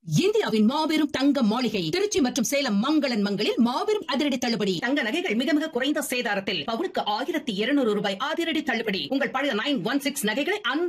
இந்தியாவின் மாபெரும் தங்க மாளிகை திருச்சி மற்றும் சேலம் மங்களன் மங்களில் மாபெரும் அதிரடி தள்ளுபடி. தங்க நகைகள் மிக மிக குறைந்த சேதாரத்தில் பவுனுக்கு 1200 ரூபாய் அதிரடி தள்ளுபடி. உங்கள் பழைய 916 நகைகளை